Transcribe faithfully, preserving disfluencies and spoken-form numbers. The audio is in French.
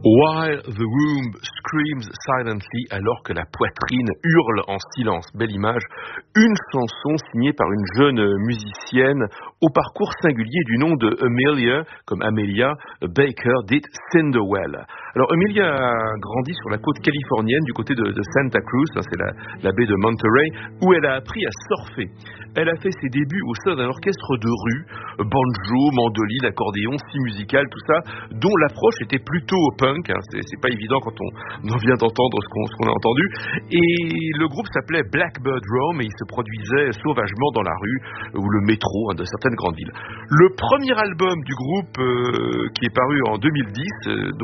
While the womb screams silently, alors que la poitrine hurle en silence. Belle image. Une chanson signée par une jeune musicienne au parcours singulier du nom de Amelia, comme Amelia Baker, dite Cinderwell. Alors Amelia a grandi sur la côte californienne du côté de, de Santa Cruz, ça c'est la, la baie de Monterey, où elle a appris à surfer. Elle a fait ses débuts au sein d'un orchestre de rue, banjo, mandoline, accordéon, scie musicale, tout ça, dont l'approche était plutôt punk, hein, c'est, c'est pas évident quand on en vient d'entendre ce qu'on, ce qu'on a entendu, et le groupe s'appelait Blackbird Rome et il se produisait sauvagement dans la rue ou le métro hein, de certaines grandes villes. Le premier album du groupe euh, qui est paru en deux mille dix, euh,